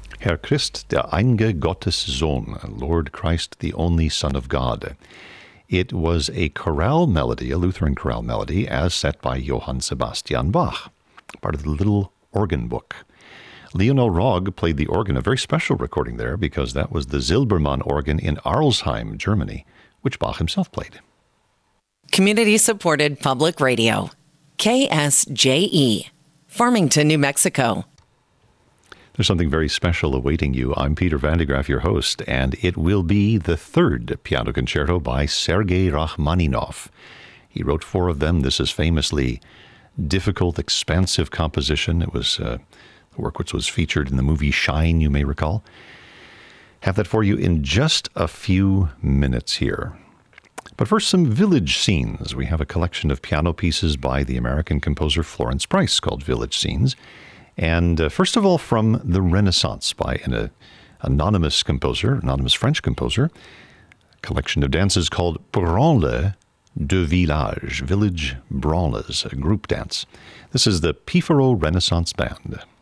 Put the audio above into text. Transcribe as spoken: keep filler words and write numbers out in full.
Herr Christ, der einge Gottes Sohn, Lord Christ, the only Son of God. It was a chorale melody, a Lutheran chorale melody, as set by Johann Sebastian Bach, part of the Little Organ Book. Lionel Rogge played the organ, a very special recording there, because that was the Silbermann organ in Arlesheim, Germany, which Bach himself played. Community-supported public radio. K S J E, Farmington, New Mexico. There's something very special awaiting you. I'm Peter Van de Graaff, your host, and it will be the third piano concerto by Sergei Rachmaninoff. He wrote four of them. This is famously difficult, expansive composition. It was uh, a work which was featured in the movie Shine, you may recall. Have that for you in just a few minutes here. But first, some village scenes. We have a collection of piano pieces by the American composer Florence Price called Village Scenes. And uh, first of all, from the Renaissance by an uh, anonymous composer, anonymous French composer, a collection of dances called Branle de Village, Village Branles, a group dance. This is the Pifaro Renaissance Band.